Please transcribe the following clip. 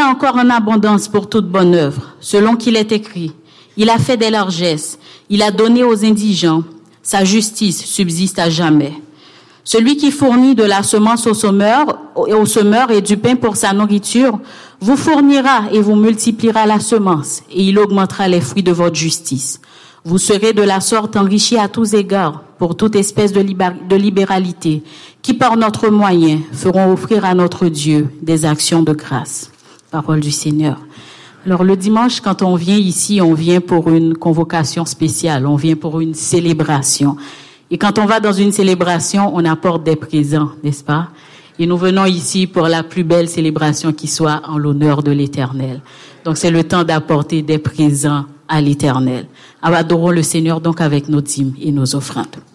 donnera encore en abondance pour toute bonne œuvre, selon qu'il est écrit. Il a fait des largesses, il a donné aux indigents, sa justice subsiste à jamais. Celui qui fournit de la semence au semeur et du pain pour sa nourriture, vous fournira et vous multipliera la semence, et il augmentera les fruits de votre justice. Vous serez de la sorte enrichis à tous égards pour toute espèce de libéralité, qui par notre moyen feront offrir à notre Dieu des actions de grâce. Parole du Seigneur. Alors le dimanche, quand on vient ici, on vient pour une convocation spéciale, on vient pour une célébration. Et quand on va dans une célébration, on apporte des présents, n'est-ce pas? Et nous venons ici pour la plus belle célébration qui soit en l'honneur de l'Éternel. Donc c'est le temps d'apporter des présents à l'Éternel. Adorons le Seigneur donc avec nos dîmes et nos offrandes.